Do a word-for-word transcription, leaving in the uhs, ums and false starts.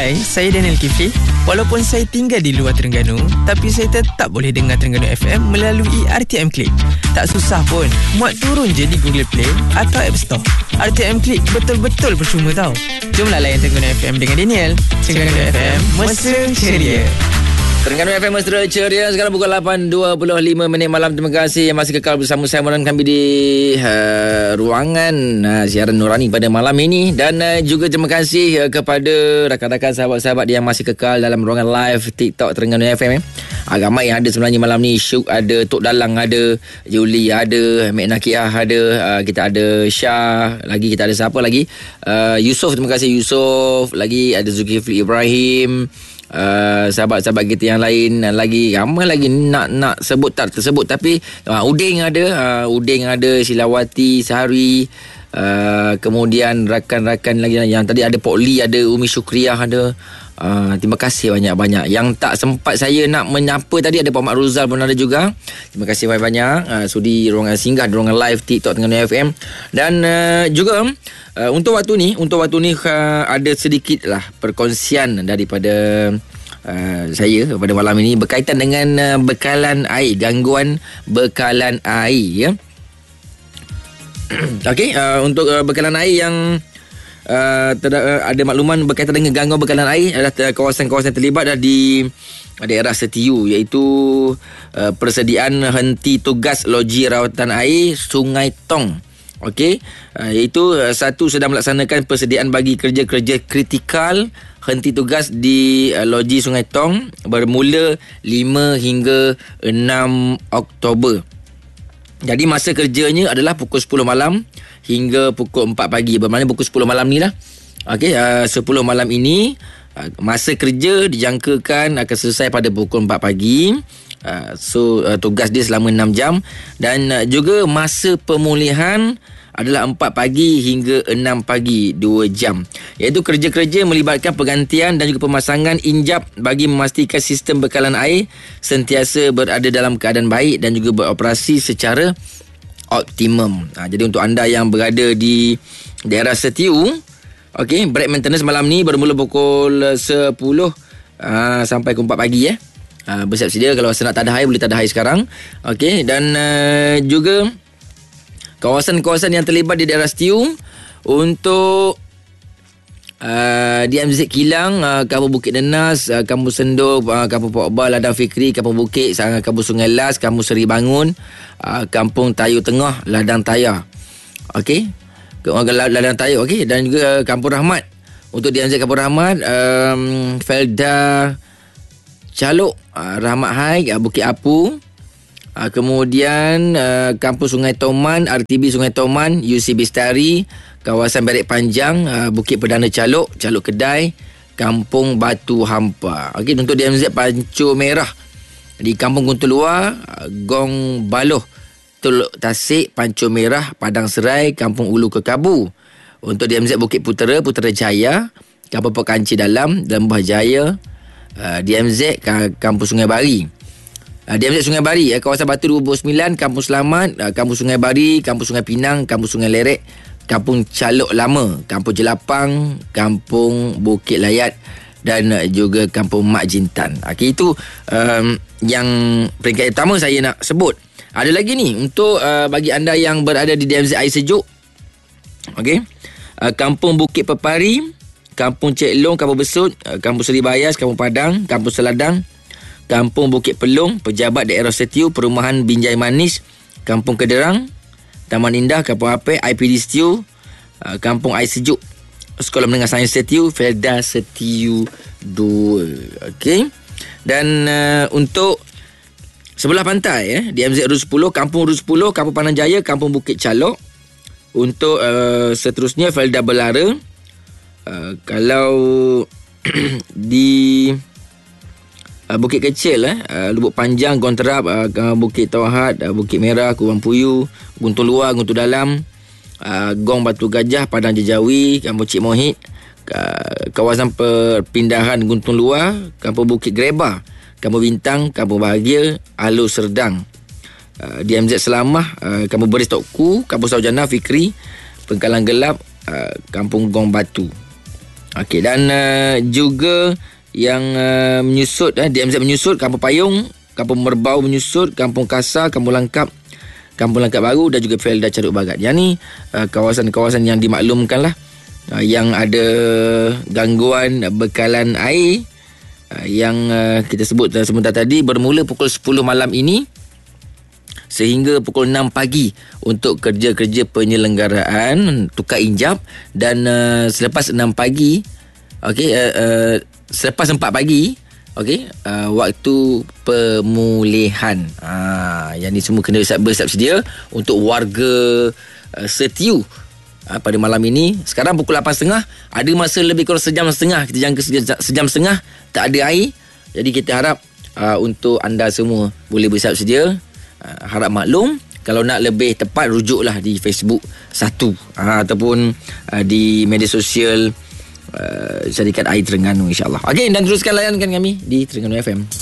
Hai, saya Daniel Kifli. Walaupun saya tinggal di luar Terengganu, tapi saya tetap boleh dengar Terengganu F M melalui R T M Click. Tak susah pun. Muat turun je di Google Play atau App Store. R T M Click betul-betul percuma tau. Jomlah layan Terengganu F M dengan Daniel. Terengganu F M, mesra ceria. Terengganu F M Mesra Ceria. Sekarang pukul lapan dua puluh lima minit malam. Terima kasih yang masih kekal bersama saya Moran kami di uh, ruangan uh, siaran Nurani pada malam ini. Dan uh, juga terima kasih uh, kepada rakan-rakan sahabat-sahabat yang masih kekal dalam ruangan live TikTok Terengganu F M. Eh. Uh, ramai yang ada sebenarnya malam ni. Syuk ada, Tok Dalang ada, Yuli ada, Mek Nakiah ada, uh, kita ada Syah, lagi kita ada siapa lagi? Uh, Yusof, terima kasih Yusof. Lagi ada Zulkifli Ibrahim. Uh, sahabat-sahabat kita yang lain lagi ramai lagi nak nak sebut tak tersebut tapi uh, Uding ada, uh, Uding ada, Silawati, Sehari, uh, kemudian rakan-rakan lagi yang tadi ada Pok Lee, ada Umi Syukriah ada. Uh, terima kasih banyak-banyak. Yang tak sempat saya nak menyapa tadi ada Pak Mak Ruzal pun ada juga. Terima kasih banyak-banyak uh, sudi ruangan singgah di ruangan live TikTok Terengganu F M. Dan uh, juga uh, untuk waktu ni untuk waktu ni uh, ada sedikit lah perkongsian daripada uh, saya pada malam ini berkaitan dengan uh, bekalan air, gangguan bekalan air ya. Okey, uh, untuk uh, bekalan air yang Uh, ter- ada makluman berkaitan dengan gangguan bekalan air adalah kawasan-kawasan terlibat dah di daerah Setiu, iaitu uh, persediaan henti tugas loji rawatan air Sungai Tong. Okey, uh, iaitu uh, satu sedang melaksanakan persediaan bagi kerja-kerja kritikal henti tugas di uh, loji Sungai Tong bermula lima hingga enam Oktober. Jadi masa kerjanya adalah pukul sepuluh malam hingga pukul empat pagi. Bermakna pukul sepuluh malam ni lah. Okey, uh, sepuluh malam ini uh, masa kerja dijangkakan akan selesai pada pukul empat pagi. Uh, so uh, tugas dia selama enam jam. Dan uh, juga masa pemulihan adalah empat pagi hingga enam pagi, dua jam. Iaitu kerja-kerja melibatkan pergantian dan juga pemasangan injap bagi memastikan sistem bekalan air sentiasa berada dalam keadaan baik dan juga beroperasi secara optimum. Ha, jadi untuk anda yang berada di daerah Setiu, okey, break maintenance malam ni bermula pukul sepuluh uh, sampai ke empat pagi ya. Uh, bersiap sedia kalau rasa nak tadah air boleh tadah air sekarang. Okey, dan uh, juga kawasan-kawasan yang terlibat di daerah Setiu untuk uh, D M Z Kilang, uh, Kampung Bukit Denas, uh, Kampung Sendur, uh, Kampung Pokbal, Ladang Fikri, Kampung Bukit, Kampung Sungai Las, Kampung Seri Bangun, uh, Kampung Tayu Tengah, Ladang Tayar. Okey, Ladang Tayar, okey, dan juga Kampung Rahmat. Untuk D M Z Kampung Rahmat, um, Felda Caluk, uh, Rahmat Hai, uh, Bukit Apu. Uh, kemudian uh, Kampung Sungai Toman, R T B Sungai Toman, U C Bestari, kawasan Berek Panjang, uh, Bukit Perdana Caluk, Caluk Kedai, Kampung Batu Hampa. Okey, untuk D M Z Pancur Merah di Kampung Guntur Luar, uh, Gong Baloh, Teluk Tasik, Pancur Merah, Padang Serai, Kampung Ulu Kekabu. Untuk D M Z Bukit Putera, Putrajaya, Kampung Pekanci Dalam, Lembah Jaya, uh, D M Z Kampung Sungai Bari. Uh, D M Z Sungai Bari, uh, kawasan Batu dua puluh sembilan, Kampung Selamat, uh, Kampung Sungai Bari, Kampung Sungai Pinang, Kampung Sungai Lerek, Kampung Caluk Lama, Kampung Jelapang, Kampung Bukit Layat dan uh, juga Kampung Mak Jintan. Okay, itu um, yang peringkat pertama saya nak sebut. Ada lagi ni untuk uh, bagi anda yang berada di D M Z Air Sejuk. Okey. Uh, Kampung Bukit Pepari, Kampung Cek Long, Kampung Besut, uh, Kampung Seri Bayas, Kampung Padang, Kampung Seladang, Kampung Bukit Pelong, Pejabat Daerah Setiu, Perumahan Binjai Manis, Kampung Kederang, Taman Indah, Kampung Apek, I P D Setiu, Kampung Air Sejuk, Sekolah Menengah Sains Setiu, Felda Setiu dua. Okey. Dan uh, untuk sebelah pantai ya, D M Z Ru sepuluh, Kampung Ru sepuluh, Kampung Panang Jaya, Kampung Bukit Calok. Untuk uh, seterusnya Felda Belara. Uh, kalau di Uh, Bukit Kecil eh uh, Lubuk Panjang, Gonterap, uh, Bukit Tauhad, uh, Bukit Merah, Kubang Puyu, Guntur Luar, Guntur Dalam, uh, Gong Batu Gajah, Padang Jejawi, Kampung Cik Mohit, uh, kawasan perpindahan Guntur Luar, Kampung Bukit Greba, Kampung Bintang, Kampung Bahagia, Alur Serdang, uh, D M Z Selamah, uh, Kampung Beris Tok Ku, Kampung Saujana Fikri, Pengkalan Gelap, uh, Kampung Gong Batu. Okey, dan uh, juga yang uh, menyusut eh, D M Z menyusut, Kampung Payung, Kampung Merbau menyusut, Kampung Kasar, Kampung Langkap, Kampung Langkap Baru dan juga Felda Caruk Barat. Yang ni uh, kawasan-kawasan yang dimaklumkan lah, uh, yang ada gangguan bekalan air uh, yang uh, kita sebut uh, sebentar tadi, bermula pukul sepuluh malam ini sehingga pukul enam pagi untuk kerja-kerja penyelenggaraan tukar injap, dan uh, selepas enam pagi, okey, uh, uh, selepas empat pagi, okey, uh, waktu pemulihan. Ah, yang ni semua kena bersiap sedia untuk warga uh, Setiu uh, pada malam ini. Sekarang pukul lapan tiga puluh, ada masa lebih kurang sejam setengah, kita jangka sejam, sejam setengah tak ada air. Jadi kita harap uh, untuk anda semua boleh bersiap sedia. Uh, harap maklum. Kalau nak lebih tepat, rujuklah di Facebook satu uh, ataupun uh, di media sosial uh, Syarikat Air Terengganu, insyaAllah. Okey, dan teruskan layankan kami di Terengganu F M.